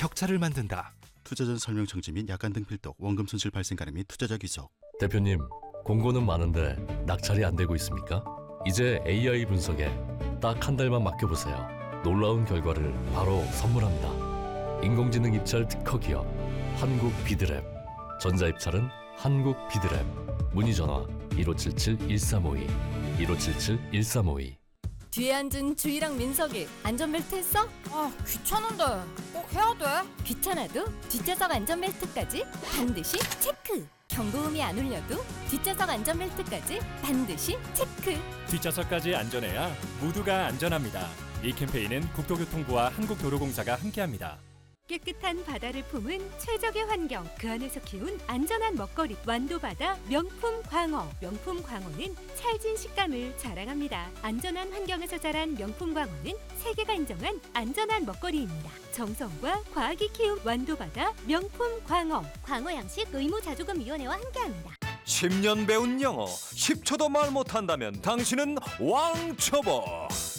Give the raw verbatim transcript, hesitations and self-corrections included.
격차를 만든다. 투자 전 설명 정지 및 약관 등 필독, 원금 손실 발생 가능 및 투자자 귀속. 대표님, 공고는 많은데 낙찰이 안 되고 있습니까? 이제 에이아이 분석에 딱 한 달만 맡겨보세요. 놀라운 결과를 바로 선물합니다. 인공지능 입찰 특허 기업 한국 비드랩. 전자입찰은 한국 비드랩. 문의 전화 일오칠칠 일삼오이 일오칠칠 일삼오이. 뒤에 앉은 주희랑 민석이 안전벨트 했어? 아, 귀찮은데 꼭 해야 돼? 귀찮아도 뒷좌석 안전벨트까지 반드시 체크! 경고음이 안 울려도 뒷좌석 안전벨트까지 반드시 체크! 뒷좌석까지 안전해야 모두가 안전합니다. 이 캠페인은 국토교통부와 한국도로공사가 함께합니다. 깨끗한 바다를 품은 최적의 환경, 그 안에서 키운 안전한 먹거리 완도바다 명품 광어. 명품 광어는 찰진 식감을 자랑합니다. 안전한 환경에서 자란 명품 광어는 세계가 인정한 안전한 먹거리입니다. 정성과 과학이 키운 완도바다 명품 광어. 광어 양식 의무자조금위원회와 함께합니다. 십 년 배운 영어 십 초도 말 못한다면 당신은 왕초보.